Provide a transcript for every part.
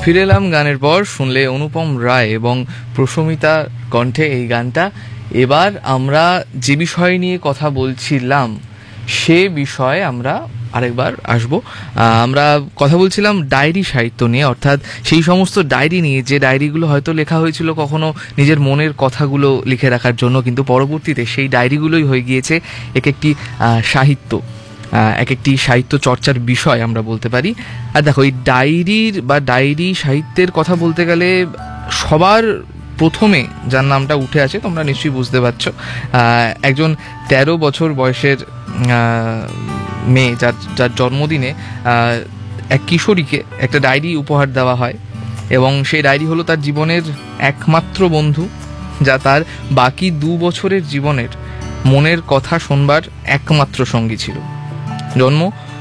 ফিরে এলাম গানের পর। শুনলে অনুপম রায় এবং প্রশমিতার কণ্ঠে এই গানটা। এবার আমরা যে বিষয় নিয়ে কথা বলছিলাম সে বিষয়ে আমরা আরেকবার আসবো। আমরা কথা বলছিলাম ডায়েরি সাহিত্য নিয়ে, অর্থাৎ সেই সমস্ত ডায়েরি নিয়ে যে ডায়েরিগুলো হয়তো লেখা হয়েছিল কখনো নিজের মনের কথাগুলো লিখে রাখার জন্য, কিন্তু পরবর্তীতে সেই ডায়েরিগুলোই হয়ে গিয়েছে এক একটি সাহিত্য, এক একটি সাহিত্য চর্চার বিষয় আমরা বলতে পারি। আর দেখো, এই ডায়েরির বা ডায়েরি সাহিত্যের কথা বলতে গেলে সবার প্রথমে যার নামটা উঠে আসে তোমরা নিশ্চয়ই বুঝতে পারছো, একজন 13 বছর বয়সের মেয়ে, যার জন্মদিনে এক কিশোরীকে একটা ডায়েরি উপহার দেওয়া হয়, এবং সেই ডায়েরি হলো তার জীবনের একমাত্র বন্ধু, যা তার বাকি 2 বছরের জীবনের মনের কথা শোনবার একমাত্র সঙ্গী ছিল। জন্ম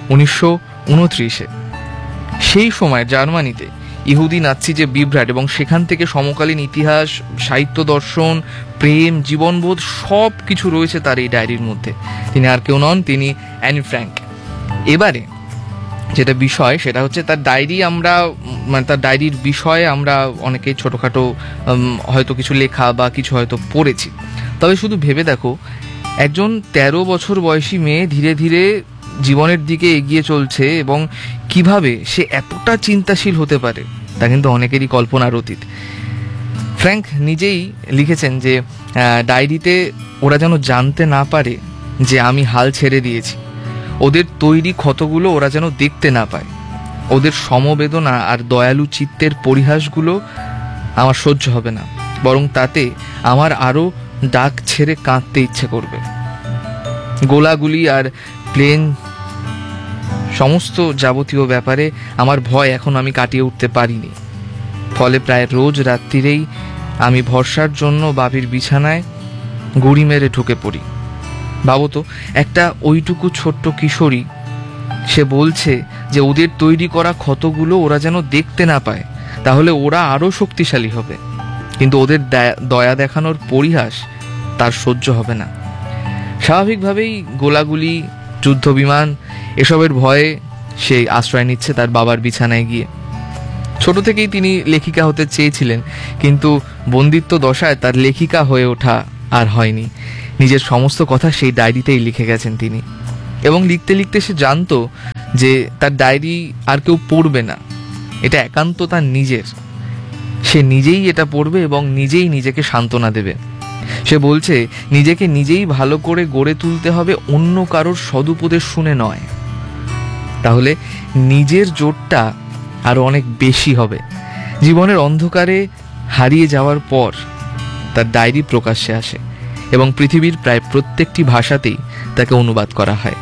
1929-এ। সেই সময় জার্মানিতে ইহুদি নাৎসি যে বিভ্রাট, এবং সেখান থেকে সমকালীন ইতিহাস, সাহিত্য দর্শন, প্রেম, জীবনবোধ সব কিছু রয়েছে তার এই ডায়েরির মধ্যে। তিনি আর কেউ নন, তিনি অ্যানি ফ্র্যাঙ্ক। এবারে যেটা বিষয় সেটা হচ্ছে তার ডায়েরি, তার ডায়েরির বিষয়ে আমরা অনেকে ছোটোখাটো হয়তো কিছু লেখা বা কিছু হয়তো পড়েছি। তবে শুধু ভেবে দেখো, একজন 13 বছর বয়সী মেয়ে ধীরে ধীরে জীবনের দিকে এগিয়ে চলছে, এবং কিভাবে সে এতটা চিন্তাশীল হতে পারে তা কিন্তু অনেকেরই কল্পনার অতীত। ফ্র্যাঙ্ক নিজেই লিখেছেন যে ডায়েরিতে ওরা যেন জানতে না পারে যে আমি হাল ছেড়ে দিয়েছি, ওদের তৈরি ক্ষতগুলো ওরা যেন দেখতে না পায়, ওদের সমবেদনা আর দয়ালু চিত্তের পরিহাসগুলো আমার সহ্য হবে না, বরং তাতে আমার আরও ডাক ছেড়ে কাঁদতে ইচ্ছে করবে। গোলাগুলি আর প্লেন সমস্ত যাবতীয় ব্যাপারে আমার ভয় এখন আমি কাটিয়ে উঠতে পারিনি, ফলে প্রায় রোজ রাত্রিরেই আমি ভরসার জন্য বাবির বিছানায় গুড়ি মেরে ঢুকে পড়ি। ভাবো তো, একটা ওইটুকু ছোট্ট কিশোরী, সে বলছে যে ওদের তৈরি করা ক্ষতগুলো ওরা যেন দেখতে না পায়, তাহলে ওরা আরও শক্তিশালী হবে, কিন্তু ওদের দয়া দেখানোর পরিহাস তার সহ্য হবে না। স্বাভাবিকভাবেই গোলাগুলি, যুদ্ধ বিমান এসবের ভয়ে সে আশ্রয় নিচ্ছে তার বাবার বিছানায় গিয়ে। ছোট থেকেই তিনি লেখিকা হতে চেয়েছিলেন, কিন্তু বন্দিত্ব দশায় তার লেখিকা হয়ে ওঠা আর হয়নি। নিজের সমস্ত কথা সেই ডায়েরিতেই লিখে গেছেন তিনি, এবং লিখতে লিখতে সে জানতো যে তার ডায়েরি আর কেউ পড়বে না, এটা একান্ত তার নিজের। সে নিজেই এটা পড়বে এবং নিজেই নিজেকে সান্ত্বনা দেবে। সে বলছে নিজেকে নিজেই ভালো করে গড়ে তুলতে হবে, অন্য কারোর সদুপদেশ শুনে নয়, তাহলে নিজের জোরটা আরো অনেক বেশি হবে। জীবনের অন্ধকারে হারিয়ে যাওয়ার পর তার ডায়েরি প্রকাশ্যে আসে, এবং পৃথিবীর প্রায় প্রত্যেকটি ভাষাতেই তাকে অনুবাদ করা হয়।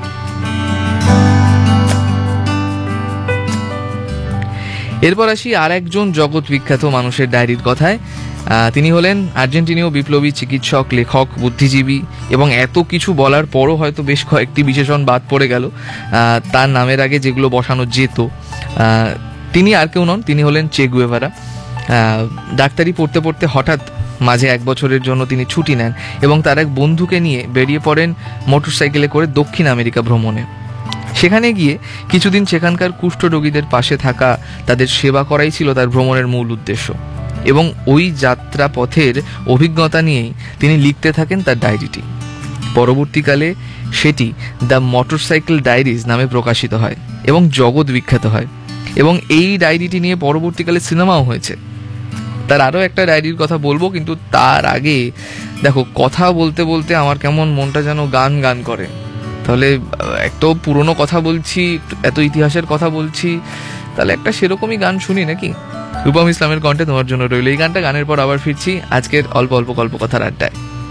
এরপর আসি আর একজন জগৎ বিখ্যাত মানুষের ডায়েরির কথায়। তিনি হলেন আর্জেন্টিনীয় বিপ্লবী, চিকিৎসক, লেখক, বুদ্ধিজীবী, এবং এত কিছু বলার পরও হয়তো বেশ কয়েকটি বিশেষণ বাদ পড়ে গেল তার নামের আগে যেগুলো বসানো যেত। তিনি আর কেউ নন, তিনি হলেন চে গুয়েভারা। ডাক্তারি পড়তে পড়তে হঠাৎ মাঝে 1 বছরের জন্য তিনি ছুটি নেন, এবং তার এক বন্ধুকে নিয়ে বেরিয়ে পড়েন মোটরসাইকেলে করে দক্ষিণ আমেরিকা ভ্রমণে। সেখানে গিয়ে কিছুদিন সেখানকার কুষ্ঠরোগীদের পাশে থাকা, তাদের সেবা করাই ছিল তার ভ্রমণের মূল উদ্দেশ্য, এবং ওই যাত্রা পথের অভিজ্ঞতা নিয়েই তিনি লিখতে থাকেন তার ডায়েরিটি। পরবর্তীকালে সেটি দ্য মোটরসাইকেল ডায়েরিজ নামে প্রকাশিত হয় এবং জগৎ বিখ্যাত হয়, এবং এই ডায়েরিটি নিয়ে পরবর্তীকালে সিনেমাও হয়েছে। তার আরও একটা ডায়েরির কথা বলবো, কিন্তু তার আগে দেখো, কথা বলতে বলতে আমার কেমন মনটা যেন গান গান করে। তাহলে এত পুরনো কথা বলছি, এত ইতিহাসের কথা বলছি, তাহলে একটা সেরকমই গান শুনি নাকি? রূপম ইসলামের কণ্ঠে তোমার জন্য রইল এই গানটা। গানের পর আবার ফিরছি আজকের অল্প অল্প গল্প কথার আড্ডায়।